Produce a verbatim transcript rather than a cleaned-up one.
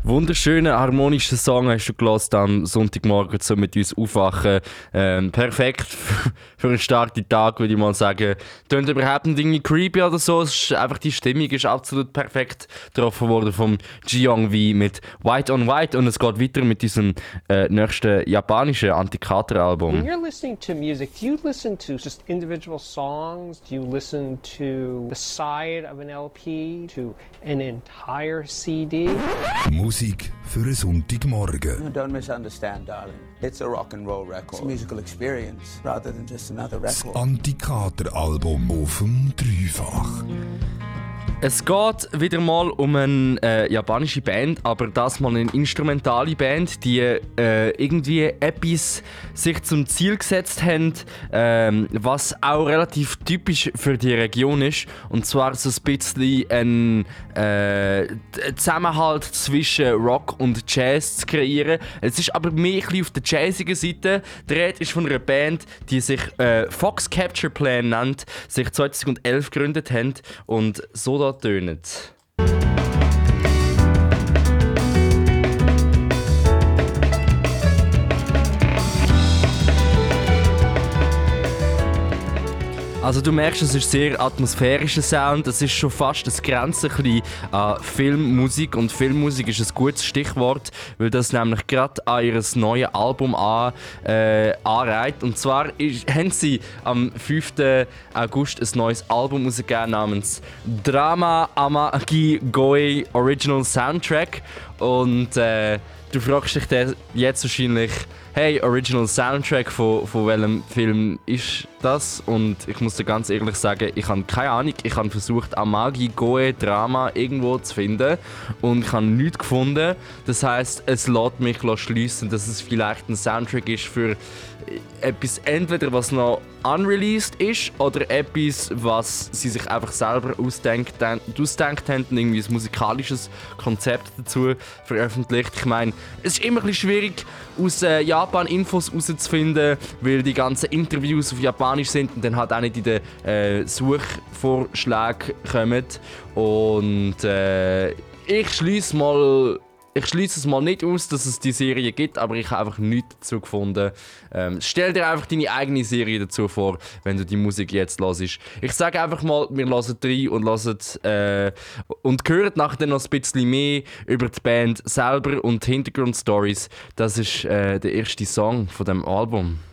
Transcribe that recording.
Wunderschönen, harmonischen Song hast du gehört am Sonntagmorgen, so mit uns aufwachen. Ähm, perfekt für einen starken Tag, würde ich mal sagen. Tönt überhaupt nicht irgendwie creepy oder so. Es ist einfach, die Stimmung ist absolut perfekt getroffen worden vom Ji-Young V mit White on White. Und es geht weiter mit diesem äh, nächsten japanischen Antikater-Album. When you're listening to music, do you listen to just individual songs? Do you listen to the side of an L P? To an entire C D? Musik für einen Sonntagmorgen. Don't misunderstand, darling. It's a rock and roll record. It's a musical experience rather than just another Das record. Antikater-Album auf dem Dreifach. Es geht wieder mal um eine äh, japanische Band, aber das mal eine instrumentale Band, die äh, irgendwie etwas sich zum Ziel gesetzt haben, ähm, was auch relativ typisch für die Region ist. Und zwar so ein bisschen ein äh, Zusammenhalt zwischen Rock und Jazz zu kreieren. Es ist aber mehr ein bisschen auf der jazzigen Seite. Die Rede ist von einer Band, die sich äh, Fox Capture Plan nennt, sich zweitausendelf gegründet haben und so da tönet. Also du merkst, es ist sehr atmosphärischer Sound, es ist schon fast das Grenze an Filmmusik und Filmmusik ist ein gutes Stichwort, weil das nämlich gerade an ihr neues Album an, äh, anreiht. Und zwar ist, haben sie am fünften August ein neues Album rausgegeben namens Drama Amagi Goe Original Soundtrack und äh, du fragst dich jetzt wahrscheinlich, hey, Original Soundtrack von, von welchem Film ist das? Und ich muss dir ganz ehrlich sagen, ich habe keine Ahnung. Ich habe versucht, Amagi Goe Drama irgendwo zu finden und ich habe nichts gefunden. Das heisst, es lässt mich schliessen, dass es vielleicht ein Soundtrack ist für etwas, entweder was noch unreleased ist oder etwas, was sie sich einfach selber ausdenkt, ausdenkt haben und irgendwie ein musikalisches Konzept dazu veröffentlicht. Ich meine, es ist immer ein bisschen schwierig, aus äh, Japan Infos herauszufinden, weil die ganzen Interviews auf Japanisch sind und dann halt auch nicht in den äh, Suchvorschlägen kommen. Und äh, ich schließe mal Ich schließe es mal nicht aus, dass es die Serie gibt, aber ich habe einfach nichts dazu gefunden. Ähm, stell dir einfach deine eigene Serie dazu vor, wenn du die Musik jetzt hörst. Ich sage einfach mal, wir hören rein und hören äh, und hören nachher noch ein bisschen mehr über die Band selber und Hintergrundstories. Das ist äh, der erste Song von dem Album.